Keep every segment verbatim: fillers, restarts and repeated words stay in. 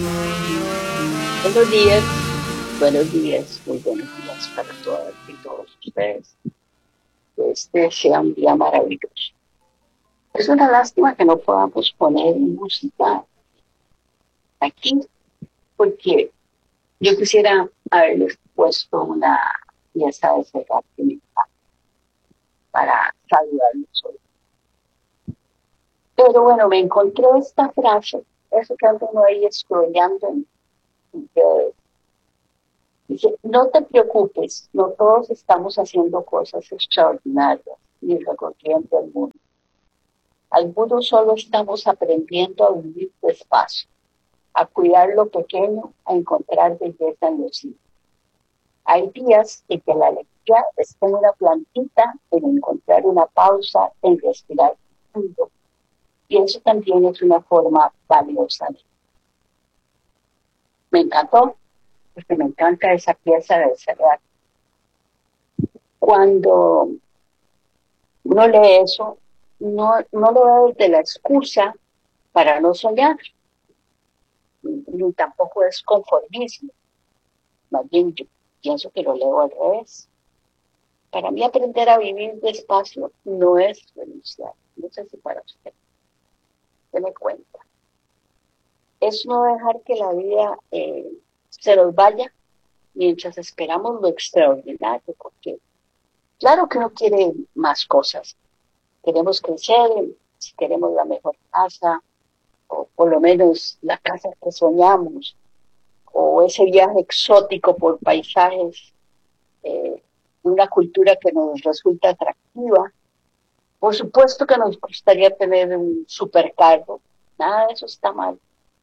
Buenos días, buenos días, muy buenos días para todas y todos ustedes. Que este sea un día maravilloso. Es una lástima que no podamos poner música aquí, porque yo quisiera haberles puesto una pieza de Serrat que me encanta para saludarlos hoy. Pero bueno, me encontré esta frase, eso que ando uno ahí scrolleando en en redes. Dice, no te preocupes, no todos estamos haciendo cosas extraordinarias ni recorriendo el mundo. Algunos solo estamos aprendiendo a vivir despacio, a cuidar lo pequeño, a encontrar belleza en lo simple. Hay días en que la alegría está en una plantita, en encontrar una pausa, en respirar profundo. Y eso también es una forma valiosa. Me encantó, porque me encanta esa pieza de Serrat. Cuando uno lee eso, no, no lo ve desde la excusa para no soñar, ni tampoco es conformismo. Más bien, yo pienso que lo leo al revés. Para mí aprender a vivir despacio no es renunciar. No sé si para usted, se me cuenta. Es no dejar que la vida eh, se nos vaya mientras esperamos lo extraordinario, porque claro que uno quiere más cosas. Queremos crecer, si queremos la mejor casa, o por lo menos la casa que soñamos, o ese viaje exótico por paisajes, eh, una cultura que nos resulta atractiva. Por supuesto que nos gustaría tener un supercargo, nada de eso está mal,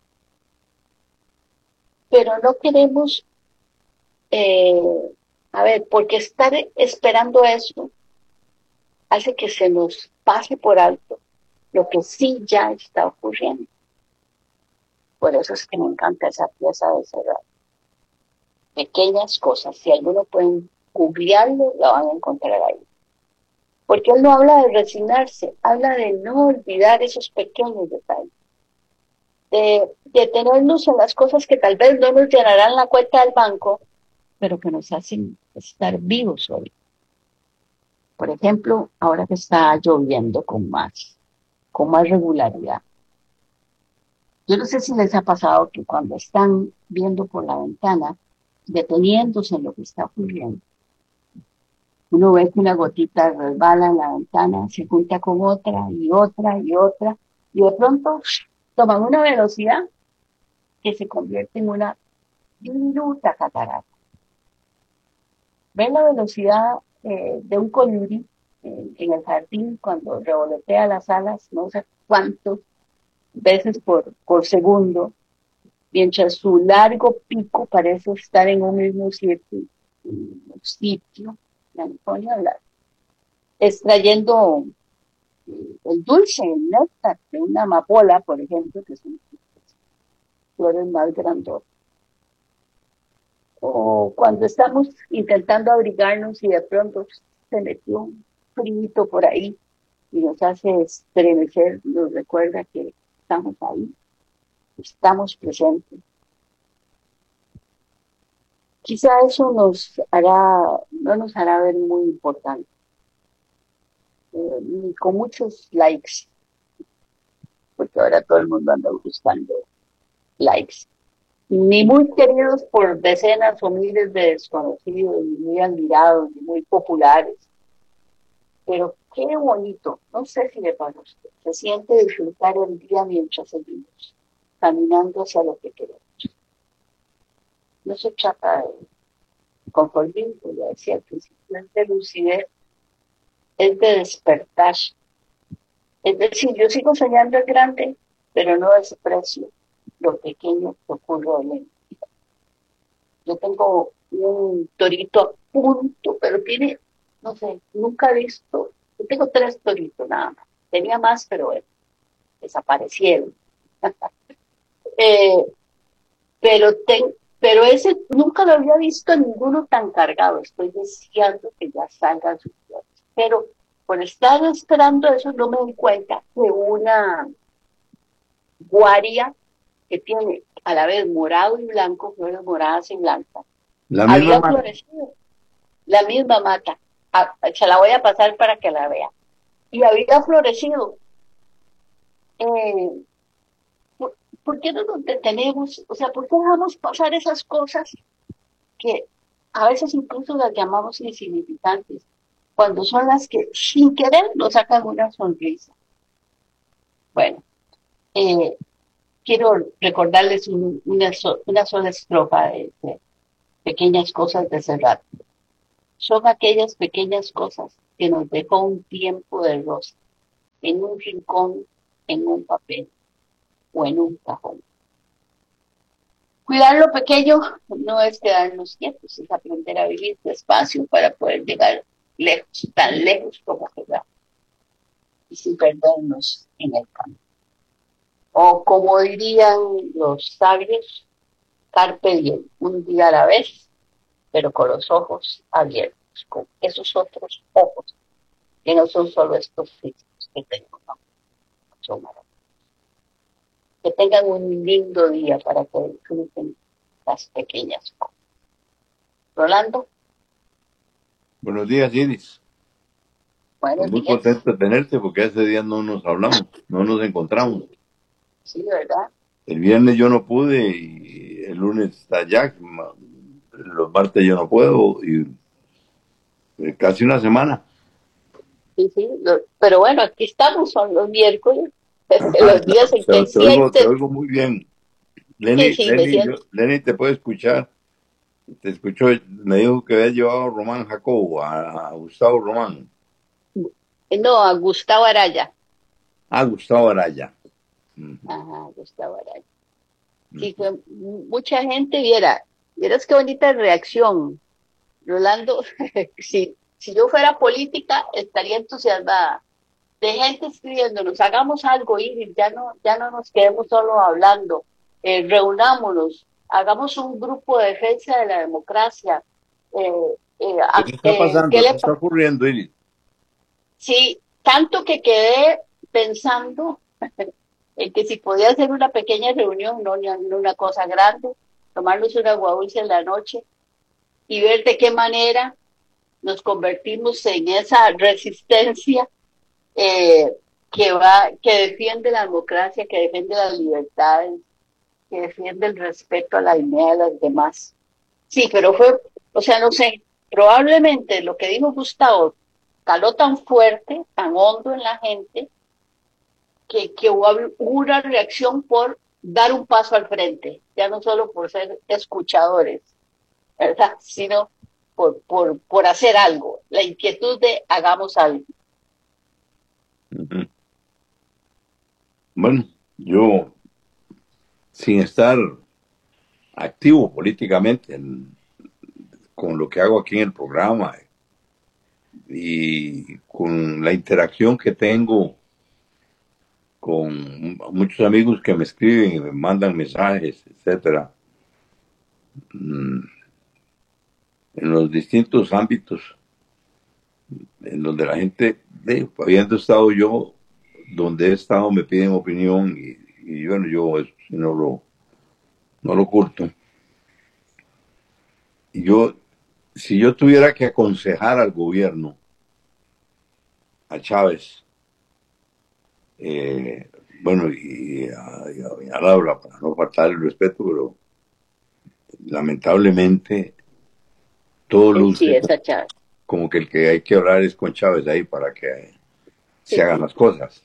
pero no queremos, eh, a ver, porque estar esperando eso hace que se nos pase por alto lo que sí ya está ocurriendo. Por eso es que me encanta esa pieza de Serrat. Pequeñas cosas, si alguno puede googlearlo, la van a encontrar ahí. Porque él no habla de resignarse, habla de no olvidar esos pequeños detalles, de detenernos en las cosas que tal vez no nos llenarán la cuenta del banco, pero que nos hacen estar vivos hoy. Por ejemplo, ahora que está lloviendo con más, con más regularidad. Yo no sé si les ha pasado que cuando están viendo por la ventana, deteniéndose en lo que está ocurriendo, uno ve que una gotita resbala en la ventana, se junta con otra y otra y otra, y de pronto toman una velocidad que se convierte en una diminuta catarata. Ven la velocidad eh, de un colibrí eh, en el jardín cuando revolotea las alas, no sé cuántas veces por, por segundo, mientras su largo pico parece estar en un mismo sitio, sitio la pone a hablar, extrayendo el dulce, el néctar de una amapola, por ejemplo, que son flores más grandes. O cuando estamos intentando abrigarnos y de pronto se metió un frío por ahí y nos hace estremecer, nos recuerda que estamos ahí, estamos presentes. Quizá eso nos hará, no nos hará ver muy importante, eh, ni con muchos likes, porque ahora todo el mundo anda buscando likes, ni muy queridos por decenas o miles de desconocidos, ni muy admirados, ni muy populares. Pero qué bonito, no sé si le pasa a usted, se siente disfrutar el día mientras seguimos caminando hacia lo que queremos. No se trata de conformismo, ya decía al principio, es de lucidez, es de despertar. Es decir, yo sigo soñando en grande, pero no desprecio lo pequeño que ocurre en mí. Yo tengo un torito a punto, pero tiene, no sé, nunca he visto, yo tengo tres toritos nada más. Tenía más, pero bueno, desaparecieron. Eh, pero, ten, pero ese nunca lo había visto ninguno tan cargado. Estoy deseando que ya salgan sus flores. Pero por estar esperando eso no me di cuenta que una guaria que tiene a la vez morado y blanco, flores moradas y blancas, La misma había mata. florecido, la misma mata. Ah, se la voy a pasar para que la vea. Y había florecido. Eh, ¿por, ¿Por qué no nos detenemos? O sea, ¿por qué dejamos pasar esas cosas que a veces incluso las llamamos insignificantes, cuando son las que sin querer nos sacan una sonrisa? Bueno, eh, quiero recordarles un- una, so- una sola estrofa de, de Pequeñas Cosas de Serrat. Son aquellas pequeñas cosas que nos dejó un tiempo de rosa, en un rincón, en un papel o en un cajón. Cuidar lo pequeño no es quedarnos quietos, es aprender a vivir despacio para poder llegar lejos, tan lejos como llegar, y sin perdernos en el camino. O como dirían los sabios, carpe diem, un día a la vez, pero con los ojos abiertos, con esos otros ojos, que no son solo estos físicos que tengo, no, son maravillosos. Que tengan un lindo día para que disfruten las pequeñas cosas. Rolando, Buenos días, Iris. Pues buenos muy días. contento de tenerte porque hace días no nos hablamos, no nos encontramos. Sí, sí, ¿verdad? El viernes yo no pude y el lunes está Jack. ma- Los martes yo no puedo y eh, casi una semana. Sí, sí. Lo- pero bueno, aquí estamos, son los miércoles, Ajá, los días en que te, hay te oigo, te siete. oigo muy bien. Sí, Lenny, sí, me Lenny, siento. yo- Lenny te puede escuchar. Te escuchó, me dijo que había llevado a Román Jacobo, a, a Gustavo Román. No, a Gustavo Araya. Ah, Gustavo Araya. Ujú, Ajá, Gustavo Araya. Sí, ujú. fue mucha gente, viera, vieras qué bonita reacción. Rolando, si, si yo fuera política, estaría entusiasmada. De gente escribiéndonos, hagamos algo, Iris, ya no, ya no nos quedemos solo hablando, eh, reunámonos, hagamos un grupo de defensa de la democracia. Eh, eh, ¿Qué a- te está eh, ¿qué pasando? le ¿Qué está ocurriendo, Iris? Sí, tanto que quedé pensando en que si podía hacer una pequeña reunión, no, no una cosa grande, tomarnos una guaucha en la noche y ver de qué manera nos convertimos en esa resistencia eh, que va, que defiende la democracia, que defiende las libertades, que defiende el respeto a la dignidad de los demás. Sí, pero fue, o sea, no sé, probablemente lo que dijo Gustavo caló tan fuerte, tan hondo en la gente, que, que hubo una reacción por dar un paso al frente, ya no solo por ser escuchadores, ¿verdad? Sino por, por, por hacer algo, la inquietud de hagamos algo. Ujú. Bueno, yo, sin estar activo políticamente en- con lo que hago aquí en el programa y con la interacción que tengo con muchos amigos que me escriben y me mandan mensajes, etcétera, mm, en los distintos ámbitos en donde la gente, de, habiendo estado yo, donde he estado, me piden opinión y, y bueno, yo eso sí no lo, no lo oculto. Y yo, si yo tuviera que aconsejar al gobierno, a Chávez, eh, bueno, y a, y a doña Laura, para no faltar el respeto, pero lamentablemente todo Eh, luce sí, esa chava. como que el que hay que hablar es con Chávez ahí para que se Sí, hagan sí. las cosas.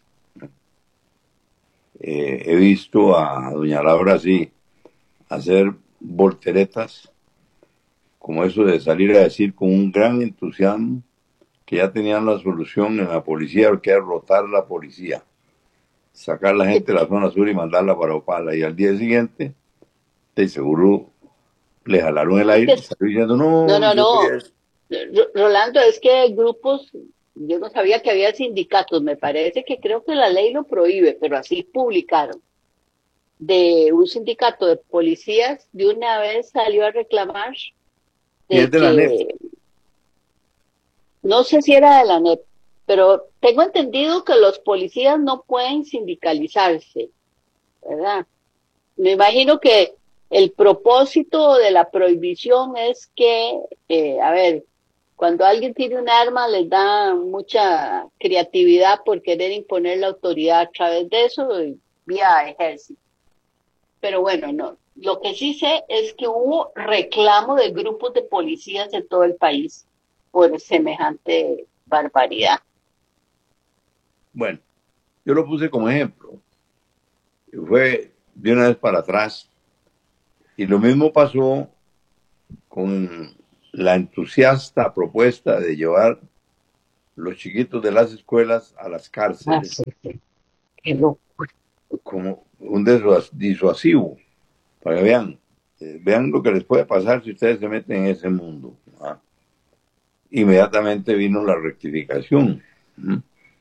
Eh, he visto a doña Laura así hacer volteretas, como eso de salir a decir con un gran entusiasmo que ya tenían la solución en la policía, que era rotar la policía, sacar a la gente de la zona sur y mandarla para Opala. Y al día siguiente, de seguro le jalaron el aire, salió diciendo, No, no, no, yo no. quería eso. R- Rolando, es que hay grupos, yo no sabía que había sindicatos, me parece que creo que la ley lo prohíbe, pero así publicaron, de un sindicato de policías, de una vez salió a reclamar Y es de de la N E P. que, no sé si era de la N E P, pero tengo entendido que los policías no pueden sindicalizarse, ¿verdad? Me imagino que el propósito de la prohibición es que, eh, a ver, cuando alguien tiene un arma les da mucha creatividad por querer imponer la autoridad a través de eso, y vía ejército. Pero bueno, no. Lo que sí sé es que hubo reclamo de grupos de policías de todo el país por semejante barbaridad. Bueno, yo lo puse como ejemplo. Fue de una vez para atrás. Y lo mismo pasó con la entusiasta propuesta de llevar los chiquitos de las escuelas a las Ah, sí, cárceles sí, qué locura. como un disuasivo, para que vean, eh, vean lo que les puede pasar si ustedes se meten en ese mundo. ¿Ah? Inmediatamente vino la rectificación. ¿Mm?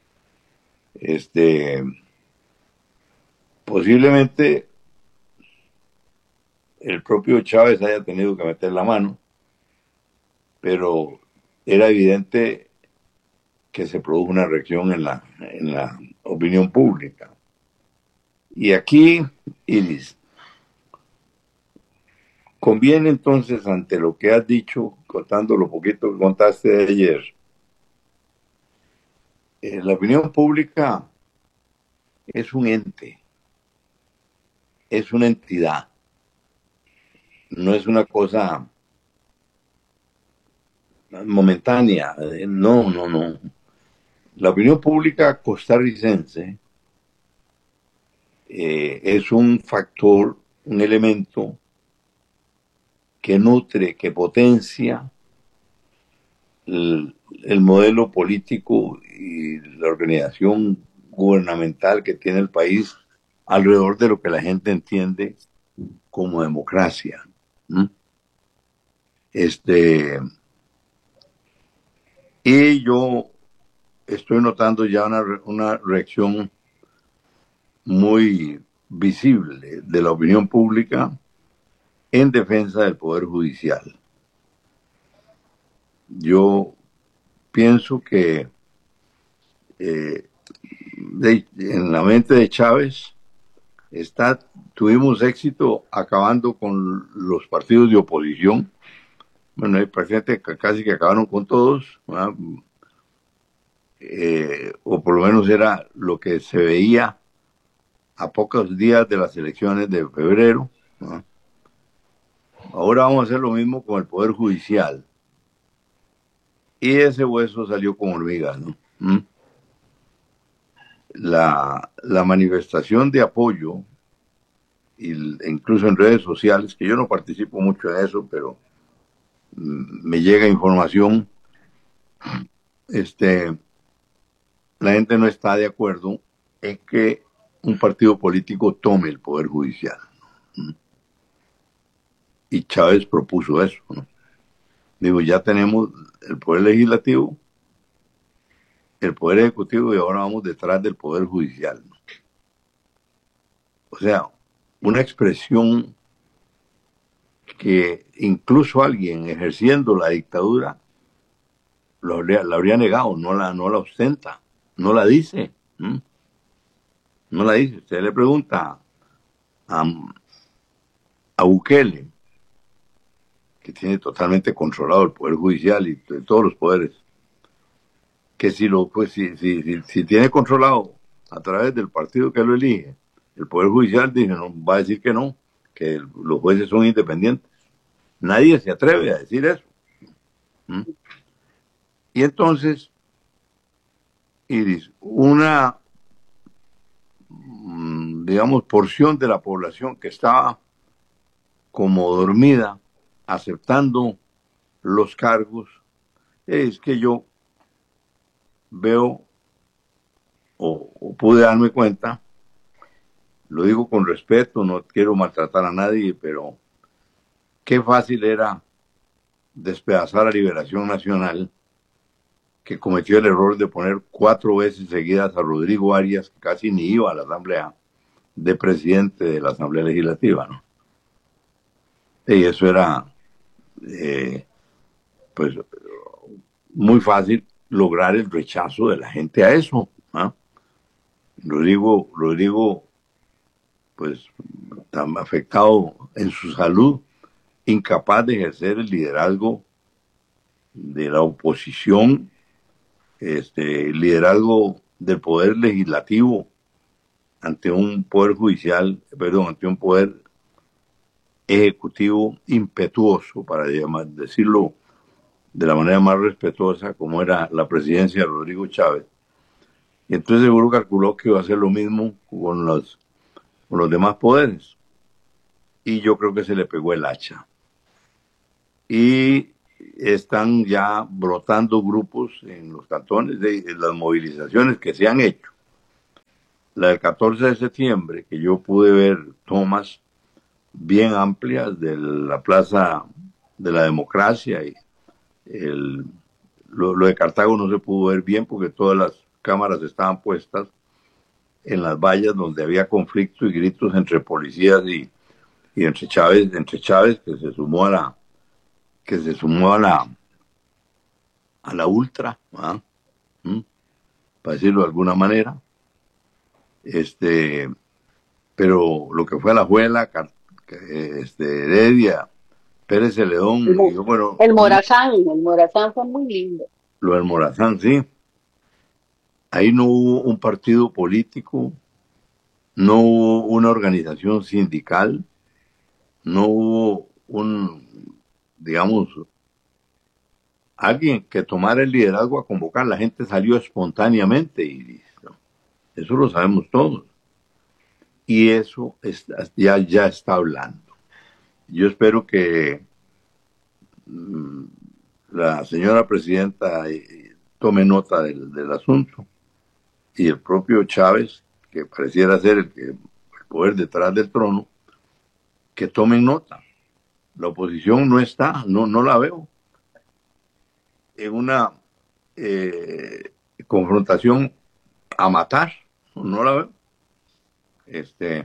Este, posiblemente el propio Chávez haya tenido que meter la mano, pero era evidente que se produjo una reacción en la, en la opinión pública. Y aquí, Iris, conviene entonces, ante lo que has dicho, contando lo poquito que contaste de ayer, eh, la opinión pública es un ente, es una entidad, no es una cosa momentánea, eh, no, no, no. La opinión pública costarricense eh, es un factor, un elemento que nutre, que potencia el, el modelo político y la organización gubernamental que tiene el país alrededor de lo que la gente entiende como democracia. ¿Mm? Este, y yo estoy notando ya una, una reacción muy visible de la opinión pública en defensa del Poder Judicial. Yo pienso que eh, de, en la mente de Chávez está, tuvimos éxito acabando con los partidos de oposición. Bueno, hay prácticamente casi que acabaron con todos, eh, o por lo menos era lo que se veía a pocos días de las elecciones de febrero. ¿No? Ahora vamos a hacer lo mismo con el Poder Judicial. Y ese hueso salió con hormigas, ¿no? ¿Mm? La, la manifestación de apoyo, y incluso en redes sociales, que yo no participo mucho en eso, pero me llega información, este, la gente no está de acuerdo en que un partido político tome el Poder Judicial. ¿Mm? Y Chávez propuso eso, ¿no? Digo, ya tenemos el Poder Legislativo, el Poder Ejecutivo y ahora vamos detrás del Poder Judicial, ¿no? O sea, una expresión que incluso alguien ejerciendo la dictadura lo habría, la habría negado, no la, no la ostenta, no la dice. ¿Mm? No la dice. Usted le pregunta a, a Bukele, que tiene totalmente controlado el Poder Judicial y todos los poderes, que si, lo, pues, si, si, si, si tiene controlado a través del partido que lo elige, el Poder Judicial dice, no, va a decir que no, que los jueces son independientes. Nadie se atreve a decir eso. ¿Mm? Y entonces, Iris, una, digamos, porción de la población que estaba como dormida, aceptando los cargos, es que yo veo o, o pude darme cuenta, lo digo con respeto, no quiero maltratar a nadie, pero qué fácil era despedazar a Liberación Nacional, que cometió el error de poner cuatro veces seguidas a Rodrigo Arias, que casi ni iba a la Asamblea, de presidente de la Asamblea Legislativa, ¿no? Y eso era, eh, pues, muy fácil lograr el rechazo de la gente a eso, ¿no? Rodrigo, Rodrigo pues tan afectado en su salud, incapaz de ejercer el liderazgo de la oposición, este, el liderazgo del poder legislativo ante un poder judicial, perdón, ante un poder ejecutivo impetuoso, para llamar, decirlo de la manera más respetuosa, como era la presidencia de Rodrigo Chávez. Y entonces seguro calculó que iba a hacer lo mismo con los, con los demás poderes. Y yo creo que se le pegó el hacha. Y están ya brotando grupos en los cantones de, de las movilizaciones que se han hecho. La del catorce de septiembre, que yo pude ver tomas bien amplias de la Plaza de la Democracia, y el, lo, lo de Cartago no se pudo ver bien porque todas las cámaras estaban puestas en las vallas donde había conflicto y gritos entre policías y, y entre Chávez, entre Chávez que se sumó a la que se sumó a la a la ultra, ¿ah? ¿Mm? Para decirlo de alguna manera. Este, pero lo que fue la Juela, este, Heredia, Pérez Celedón, El, y yo, bueno, el Morazán, el Morazán fue muy lindo. Lo del Morazán, sí. Ahí no hubo un partido político, no hubo una organización sindical, no hubo un, digamos, alguien que tomara el liderazgo a convocar. La gente salió espontáneamente y listo. Eso lo sabemos todos. Y eso está, ya, ya está hablando. Yo espero que mmm, la señora presidenta eh, tome nota del, del asunto, y el propio Chávez, que pareciera ser el, que, el poder detrás del trono, que tomen nota. La oposición no está, no, no la veo en una eh, confrontación a matar, no la veo. Este,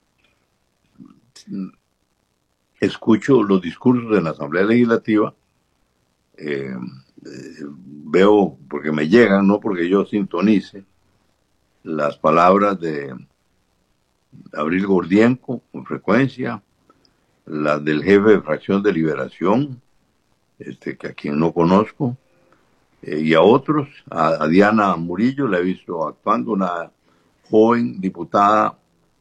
escucho los discursos en la Asamblea Legislativa, eh, eh, veo, porque me llegan, no porque yo sintonice, las palabras de Abril Gordienco con frecuencia, las del jefe de fracción de Liberación, este, que a quien no conozco, eh, y a otros, a, a Diana Murillo la he visto actuando, una joven diputada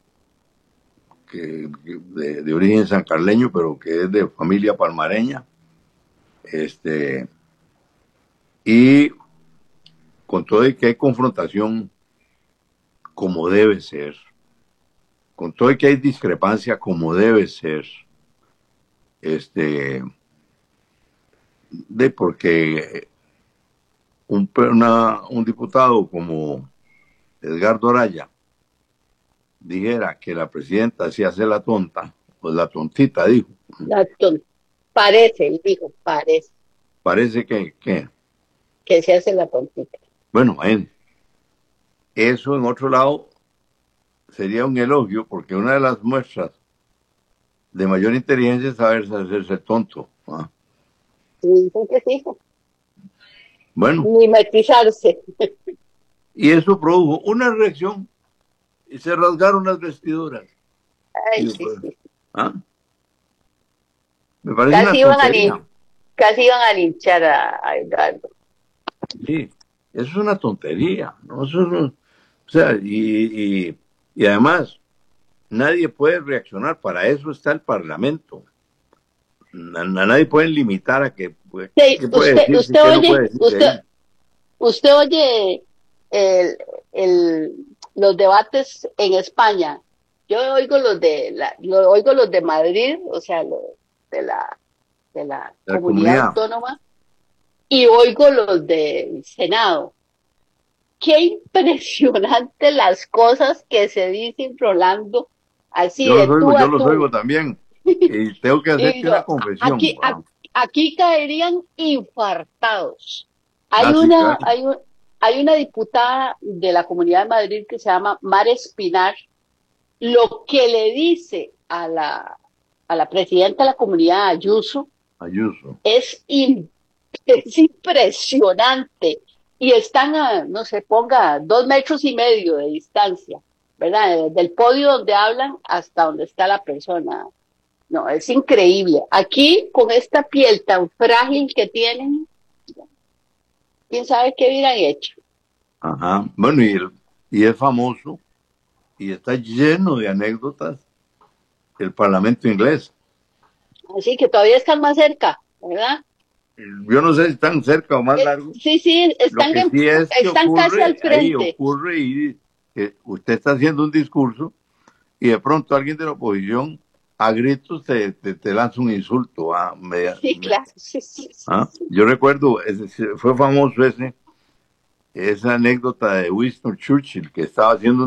que, que de, de origen sancarleño, pero que es de familia palmareña, este, y con todo y que hay confrontación como debe ser, con todo y que hay discrepancia como debe ser, este, de porque un, una, un diputado como Edgardo Araya dijera que la presidenta se hace la tonta, pues la tontita dijo. La ton parece, él dijo, parece. Parece que, que, que se hace la tontita. Bueno, en, eso en otro lado sería un elogio, porque una de las muestras de mayor inteligencia es saber hacerse tonto. ¿Ah? Dicen que sí. Bueno. Mimetizarse. Y eso produjo una reacción y se rasgaron las vestiduras. Ay, y, sí, pues, sí. ¿ah? Me parece Casi una iban, tontería. a casi iban a linchar a, a Edgardo. Sí, eso es una tontería, ¿no? Eso es, o sea, y, y, y además, nadie puede reaccionar, para eso está el Parlamento. A, a nadie pueden limitar a que, pues, Sí, qué puede usted, decirse y usted qué no oye, puede decirse usted, ahí. usted oye el, el, los debates en España. Yo oigo los de la, lo, oigo los de Madrid, o sea, los de la, de la, La comunidad, comunidad autónoma, y oigo los del Senado. Qué impresionante las cosas que se dicen, Rolando, así Yo los de oigo, tú yo a los oigo tú. también. Y tengo que Y hacerte una digo, confesión. aquí, aquí, aquí caerían infartados. Hay Ah, sí, una, claro. hay, un, hay una diputada de la Comunidad de Madrid que se llama Mar Espinar. Lo que le dice a la, a la presidenta de la comunidad, Ayuso, Ayuso. es, in, es impresionante. Y están a, no se ponga, dos metros y medio de distancia. ¿verdad? Desde el podio donde hablan hasta donde está la persona. No, es increíble. Aquí, con esta piel tan frágil que tienen, quién sabe qué hubieran hecho. Ajá. Bueno, y, el, y es famoso y está lleno de anécdotas el Parlamento inglés. Así que todavía están más cerca, ¿verdad? Yo no sé si están cerca o más Eh, largo. sí, sí, Lo están, que en- sí es que están casi al ocurre, ahí frente. ocurre y que usted está haciendo un discurso y de pronto alguien de la oposición a gritos te, te, te lanza un insulto. Ah, me, Sí, me, claro, sí, sí, sí, ah. sí. Yo recuerdo, ese, fue famoso ese, esa anécdota de Winston Churchill que estaba haciendo